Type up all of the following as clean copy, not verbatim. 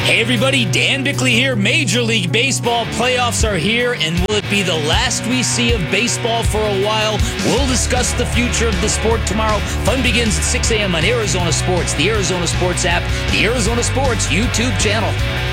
Hey everybody, Dan Bickley here. Major League Baseball playoffs are here, and will it be the last we see of baseball for a while? We'll discuss the future of the sport tomorrow. Fun begins at 6 a.m. on Arizona Sports, the Arizona Sports app, the Arizona Sports YouTube channel.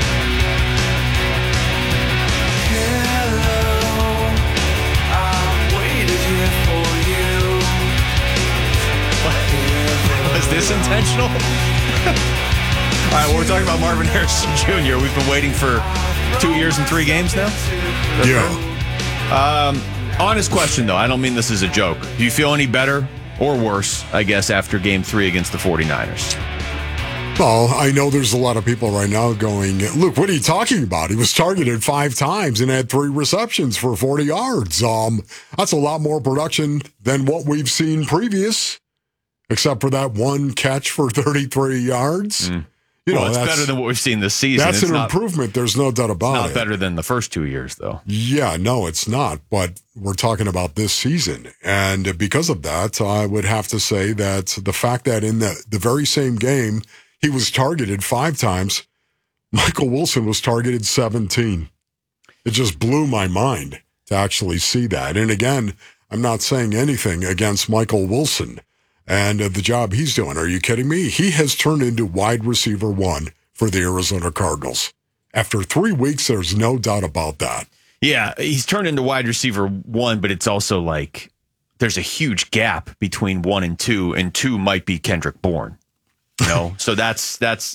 Was this intentional? All right, well, we're talking about Marvin Harrison Jr. We've been waiting for 2 years and 3 games now. Yeah. Honest question, though. I don't mean this as a joke. Do you feel any better or worse, I guess, after Game 3 against the 49ers? Well, I know there's a lot of people right now going, look, what are you talking about? He was targeted 5 times and had 3 receptions for 40 yards. That's a lot more production than what we've seen previous, except for that one catch for 33 yards. It's better than what we've seen this season. That's an improvement. There's no doubt about it. Not better than the first 2 years, though. Yeah, no, it's not. But we're talking about this season. And because of that, I would have to say that the fact that in the very same game, he was targeted 5 times, Michael Wilson was targeted 17. It just blew my mind to actually see that. And again, I'm not saying anything against Michael Wilson and the job he's doing. Are you kidding me? He has turned into wide receiver 1 for the Arizona Cardinals. After 3 weeks, there's no doubt about that. Yeah, he's turned into wide receiver 1, but it's also like there's a huge gap between 1 and 2, and 2 might be Kendrick Bourne. You know, so this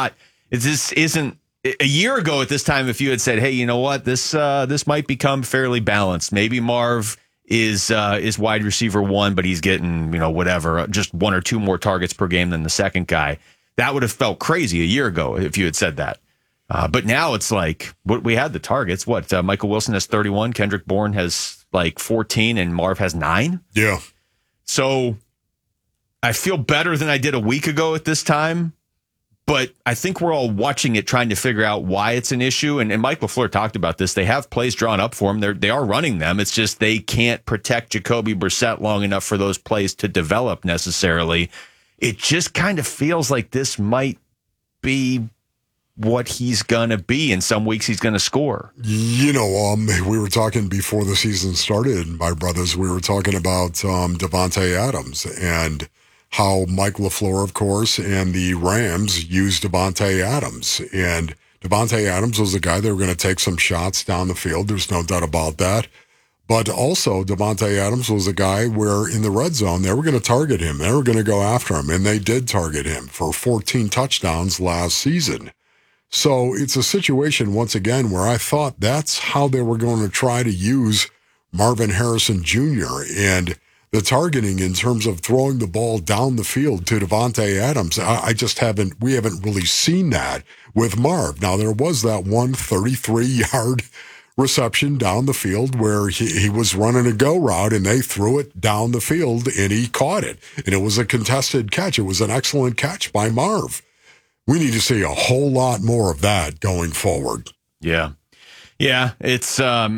isn't a year ago at this time. If you had said, "Hey, you know what, this might become fairly balanced. Maybe Marv is wide receiver 1, but he's getting, whatever, just 1 or 2 more targets per game than the second guy." That would have felt crazy a year ago if you had said that. But now it's like, we had the targets. Michael Wilson has 31, Kendrick Bourne has like 14, and Marv has 9. Yeah. So I feel better than I did a week ago at this time. But I think we're all watching it, trying to figure out why it's an issue. And Mike LaFleur talked about this. They have plays drawn up for them. They are running them. It's just they can't protect Jacoby Brissett long enough for those plays to develop necessarily. It just kind of feels like this might be what he's going to be. In some weeks, he's going to score. We were talking before the season started, my brothers, we were talking about Davante Adams and how Mike LaFleur, of course, and the Rams used Davante Adams. And Davante Adams was the guy that were going to take some shots down the field. There's no doubt about that. But also, Davante Adams was a guy where in the red zone, they were going to target him. They were going to go after him, and they did target him for 14 touchdowns last season. So it's a situation, once again, where I thought that's how they were going to try to use Marvin Harrison Jr., and the targeting in terms of throwing the ball down the field to Davante Adams, we haven't really seen that with Marv. Now, there was that one 33-yard reception down the field where he was running a go route and they threw it down the field and he caught it. And it was a contested catch. It was an excellent catch by Marv. We need to see a whole lot more of that going forward. Yeah. Yeah. It's,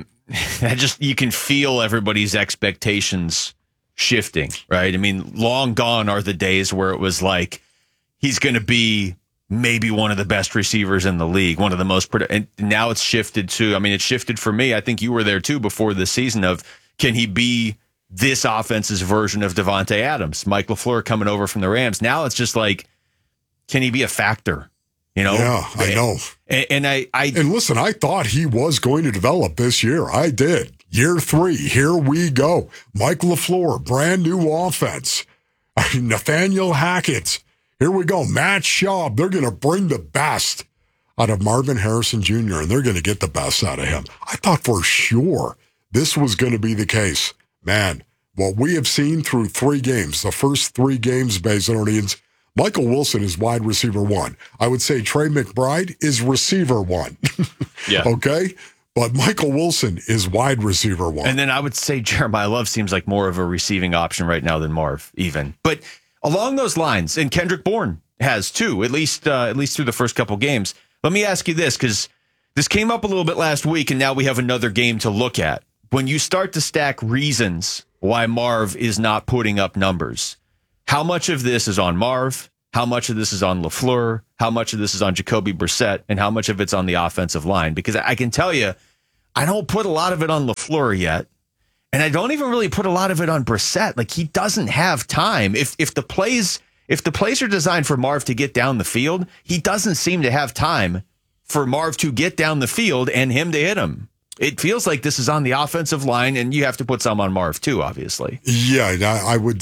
you can feel everybody's expectations shifting, right? I mean, long gone are the days where it was like he's going to be maybe one of the best receivers in the league, one of the most and now it's shifted to, it shifted for me. I think you were there too before the season of, can he be this offense's version of Davante Adams? Mike LaFleur coming over from the Rams. Now it's just like, can he be a factor? Yeah, I know. And listen, I thought he was going to develop this year. I did. Year 3, here we go. Mike LaFleur, brand new offense. Nathaniel Hackett, here we go. Matt Schaub, they're going to bring the best out of Marvin Harrison Jr., and they're going to get the best out of him. I thought for sure this was going to be the case. Man, what we have seen through 3 games, the first 3 games, Bazonians, Michael Wilson is wide receiver 1. I would say Trey McBride is receiver 1. Yeah. Okay? But Michael Wilson is wide receiver 1. And then I would say Jeremiah Love seems like more of a receiving option right now than Marv, even. But along those lines, and Kendrick Bourne has too, at least through the first couple games. Let me ask you this, because this came up a little bit last week, and now we have another game to look at. When you start to stack reasons why Marv is not putting up numbers, how much of this is on Marv? how much of this is on LaFleur, how much of this is on Jacoby Brissett, and how much of it's on the offensive line. Because I can tell you, I don't put a lot of it on LaFleur yet. And I don't even really put a lot of it on Brissett. Like, he doesn't have time. If the plays are designed for Marv to get down the field, he doesn't seem to have time for Marv to get down the field and him to hit him. It feels like this is on the offensive line, and you have to put some on Marv too, obviously. Yeah, I would.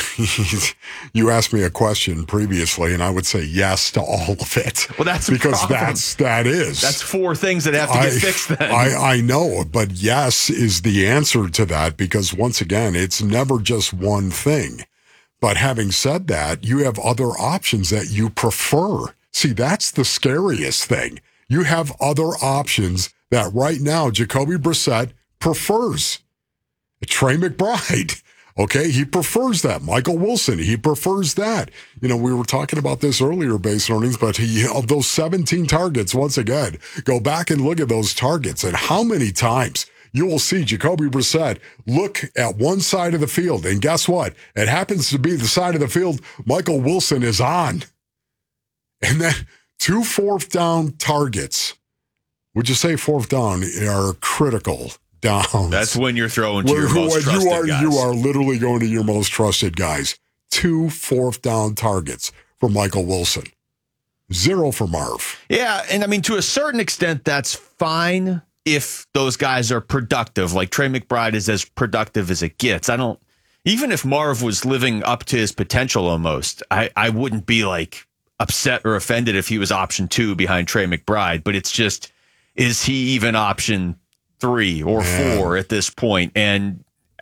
You asked me a question previously, and I would say yes to all of it. Well, that's because that's 4 things that have to get fixed. Then I know, but yes is the answer to that, because once again, it's never just one thing. But having said that, you have other options that you prefer. See, that's the scariest thing. You have other options that right now Jacoby Brissett prefers. Trey McBride, okay, he prefers that. Michael Wilson, he prefers that. You know, we were talking about this earlier, base earnings, but of those 17 targets, once again, go back and look at those targets and how many times you will see Jacoby Brissett look at one side of the field, and guess what? It happens to be the side of the field Michael Wilson is on. And then 2 fourth down targets. Would you say 4th down are critical downs? That's when you're throwing to your most trusted guys. You are literally going to your most trusted guys. 2 4th down targets for Michael Wilson. 0 for Marv. Yeah, and I mean, to a certain extent, that's fine if those guys are productive. Like Trey McBride is as productive as it gets. Even if Marv was living up to his potential almost, I wouldn't be like upset or offended if he was option 2 behind Trey McBride, but it's just, is he even option 3 or 4 at this point? And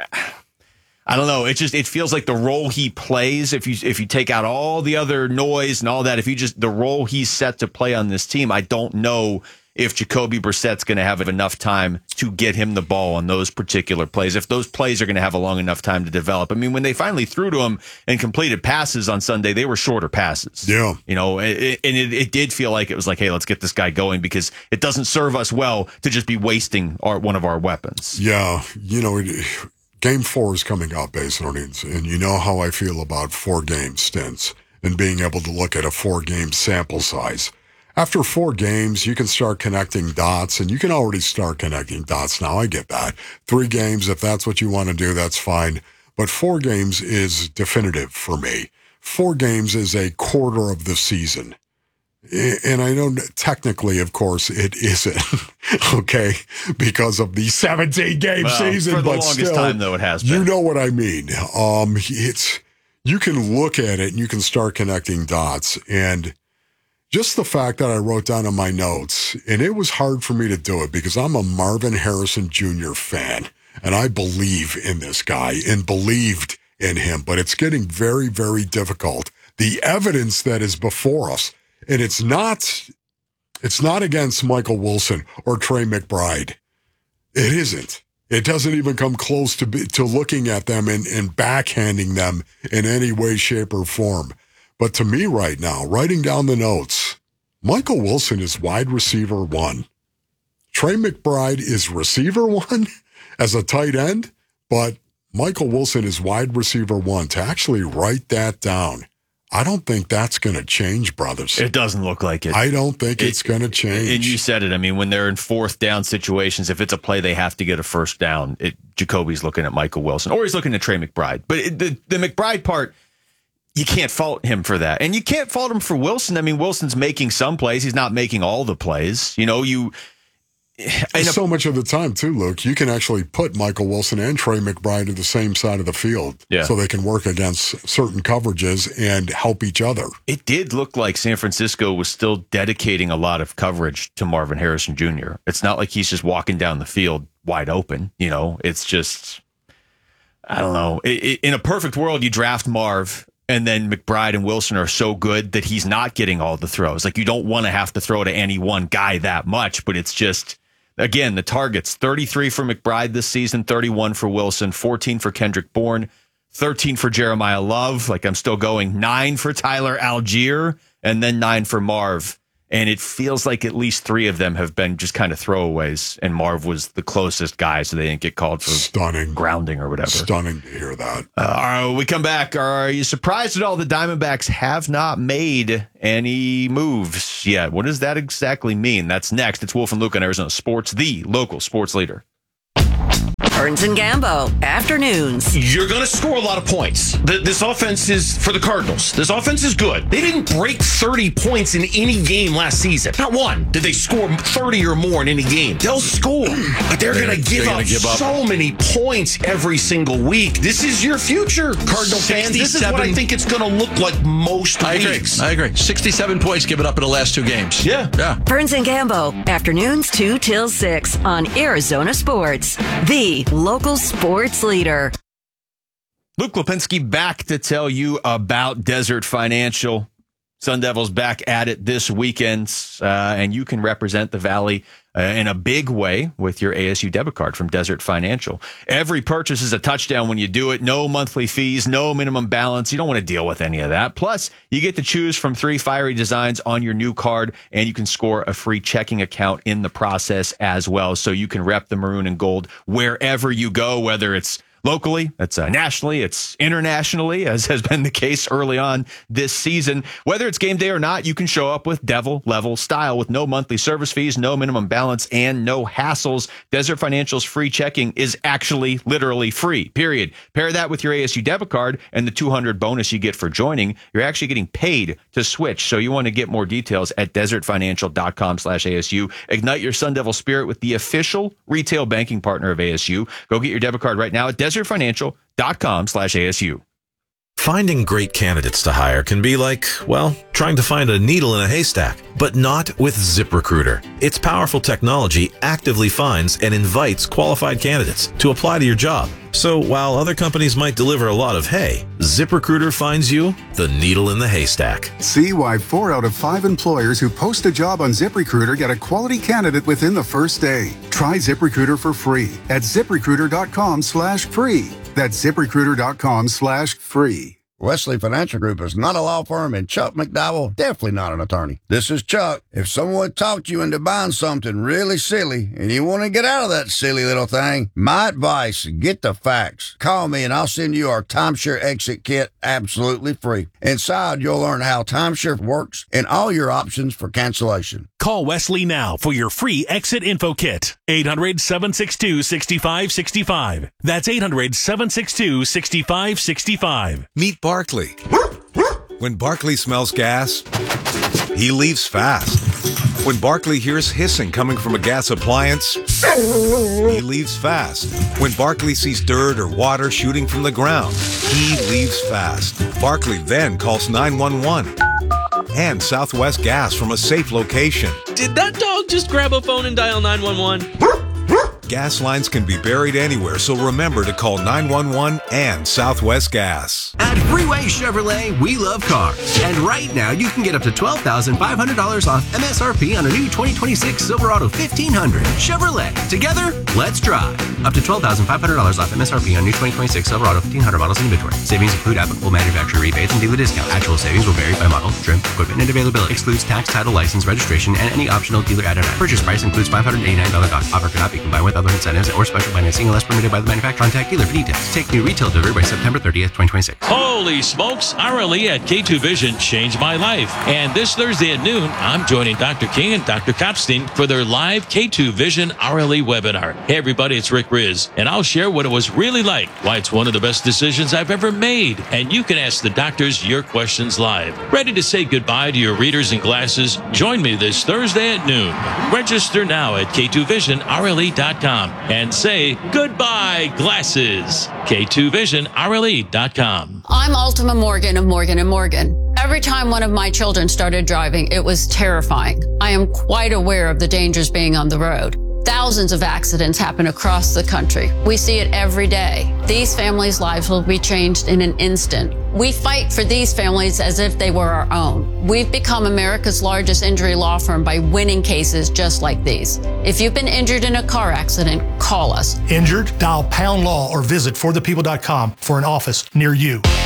I don't know. It feels like the role he plays, if you take out all the other noise and all that, the role he's set to play on this team, I don't know if Jacoby Brissett's going to have enough time to get him the ball on those particular plays, if those plays are going to have a long enough time to develop. I mean, when they finally threw to him and completed passes on Sunday, they were shorter passes. Yeah. You know, it did feel like it was like, hey, let's get this guy going, because it doesn't serve us well to just be wasting one of our weapons. Yeah. You know, Game 4 is coming up, base earnings, and you know how I feel about 4-game stints and being able to look at a 4-game sample size. After 4 games, you can start connecting dots, and you can already start connecting dots now. I get that. 3 games, if that's what you want to do, that's fine. But 4 games is definitive for me. 4 games is a quarter of the season. And I know technically, of course, it isn't, okay, because of the 17-game season. For the but longest still, time, though, it has been. You know what I mean. You can look at it and you can start connecting dots. And just the fact that I wrote down in my notes, and it was hard for me to do it because I'm a Marvin Harrison Jr. fan, and I believe in this guy and believed in him, but it's getting very, very difficult. The evidence that is before us, and it's not against Michael Wilson or Trey McBride. It isn't. It doesn't even come close to looking at them and backhanding them in any way, shape, or form. But to me right now, writing down the notes, Michael Wilson is wide receiver 1. Trey McBride is receiver 1 as a tight end, but Michael Wilson is wide receiver 1. To actually write that down, I don't think that's going to change, brothers. It doesn't look like it. I don't think it's going to change. And you said it. I mean, when they're in 4th down situations, if it's a play they have to get a 1st down, Jacoby's looking at Michael Wilson, or he's looking at Trey McBride. But the McBride part, you can't fault him for that. And you can't fault him for Wilson. I mean, Wilson's making some plays. He's not making all the plays. You know, so much of the time, too, Luke, you can actually put Michael Wilson and Trey McBride to the same side of the field so they can work against certain coverages and help each other. It did look like San Francisco was still dedicating a lot of coverage to Marvin Harrison Jr. It's not like he's just walking down the field wide open. You know, it's just, I don't know. In a perfect world, you draft Marv, and then McBride and Wilson are so good that he's not getting all the throws. Like, you don't want to have to throw to any one guy that much, but it's just, again, the targets, 33 for McBride this season, 31 for Wilson, 14 for Kendrick Bourne, 13 for Jeremiah Love. Like, I'm still going, 9 for Tyler Algier, and then 9 for Marv. And it feels like at least 3 of them have been just kind of throwaways, and Marv was the closest guy, so they didn't get called for grounding or whatever. Stunning to hear that. All right, we come back. Are you surprised at all the Diamondbacks have not made any moves yet? What does that exactly mean? That's next. It's Wolf and Luke on Arizona Sports, the local sports leader. Burns and Gambo, afternoons. You're going to score a lot of points. This offense is, for the Cardinals, this offense is good. They didn't break 30 points in any game last season. Not one did they score 30 or more in any game. They'll score, but they're going to give up so many points every single week. This is your future, Cardinal fans. This is what I think it's going to look like most weeks. I agree. 67 points given up in the last 2 games. Yeah. Burns and Gambo, afternoons 2 till 6 on Arizona Sports, the local sports leader. Luke Lipinski back to tell you about Desert Financial. Sun Devils back at it this weekend, and you can represent the Valley in a big way with your ASU debit card from Desert Financial. Every purchase is a touchdown when you do it. No monthly fees, no minimum balance. You don't want to deal with any of that. Plus, you get to choose from 3 fiery designs on your new card, and you can score a free checking account in the process as well. So you can rep the maroon and gold wherever you go, whether it's locally, it's nationally, it's internationally, as has been the case early on this season. Whether it's game day or not, you can show up with Devil level style with no monthly service fees, no minimum balance, and no hassles. Desert Financial's free checking is actually literally free, period. Pair that with your ASU debit card and the $200 bonus you get for joining. You're actually getting paid to switch. So you want to get more details at desertfinancial.com/ASU. Ignite your Sun Devil spirit with the official retail banking partner of ASU. Go get your debit card right now at desertfinancial.com/ASU. Finding great candidates to hire can be like, well, trying to find a needle in a haystack, but not with ZipRecruiter. Its powerful technology actively finds and invites qualified candidates to apply to your job. So while other companies might deliver a lot of hay, ZipRecruiter finds you the needle in the haystack. See why 4 out of 5 employers who post a job on ZipRecruiter get a quality candidate within the first day. Try ZipRecruiter for free at ZipRecruiter.com/free. That's ZipRecruiter.com/free. Wesley Financial Group is not a law firm, and Chuck McDowell definitely not an attorney. This is Chuck. If someone talked you into buying something really silly and you want to get out of that silly little thing, my advice, get the facts. Call me and I'll send you our timeshare exit kit absolutely free. Inside, you'll learn how timeshare works and all your options for cancellation. Call Wesley now for your free exit info kit. 800-762-6565. That's 800-762-6565. Meet Barkley. When Barkley smells gas, he leaves fast. When Barkley hears hissing coming from a gas appliance, he leaves fast. When Barkley sees dirt or water shooting from the ground, he leaves fast. Barkley then calls 911 and Southwest Gas from a safe location. Did that dog just grab a phone and dial 911? Gas lines can be buried anywhere, so remember to call 911 and Southwest Gas. At Freeway Chevrolet, we love cars. And right now, you can get up to $12,500 off MSRP on a new 2026 Silverado 1500. Chevrolet. Together, let's drive. Up to $12,500 off MSRP on new 2026 Silverado 1500 models in inventory. Savings include applicable manufacturer rebates and dealer discounts. Actual savings will vary by model, trim, equipment, and availability. Excludes tax, title, license, registration, and any optional dealer add-on. Purchase price includes $589 cost. Offer cannot be combined with other incentives or special financing unless permitted by the manufacturer. Contact dealer for details. Take new retail delivery by September 30th, 2026. Holy smokes, RLE at K2 Vision changed my life. And this Thursday at noon, I'm joining Dr. King and Dr. Kopstein for their live K2 Vision RLE webinar. Hey everybody, it's Rick Riz, and I'll share what it was really like, why it's one of the best decisions I've ever made, and you can ask the doctors your questions live. Ready to say goodbye to your readers and glasses? Join me this Thursday at noon. Register now at K2VisionRLE.com and say goodbye glasses. K2VisionRLE.com. I'm Ultima Morgan of Morgan & Morgan. Every time one of my children started driving, it was terrifying. I am quite aware of the dangers being on the road. Thousands of accidents happen across the country. We see it every day. These families' lives will be changed in an instant. We fight for these families as if they were our own. We've become America's largest injury law firm by winning cases just like these. If you've been injured in a car accident, call us. Injured? Dial #law or visit forthepeople.com for an office near you.